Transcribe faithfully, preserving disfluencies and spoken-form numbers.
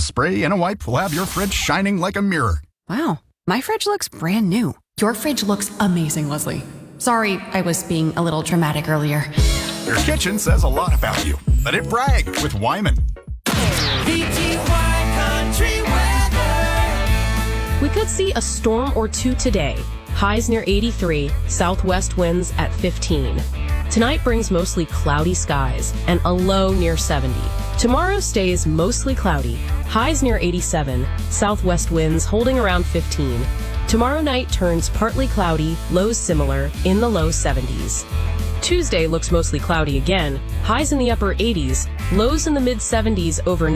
spray and a wipe will have your fridge shining like a mirror. Wow, my fridge looks brand new. Your fridge looks amazing, Leslie. Sorry, I was being a little dramatic earlier. Your kitchen says a lot about you. Let it brag with Wyman. V T Y Country Weather. We could see a storm or two today. Highs near eighty-three, southwest winds at fifteen. Tonight brings mostly cloudy skies and a low near seventy. Tomorrow stays mostly cloudy. Highs near eighty-seven, southwest winds holding around fifteen. Tomorrow night turns partly cloudy, lows similar, in the low seventies. Tuesday looks mostly cloudy again, highs in the upper eighties, lows in the mid seventies overnight.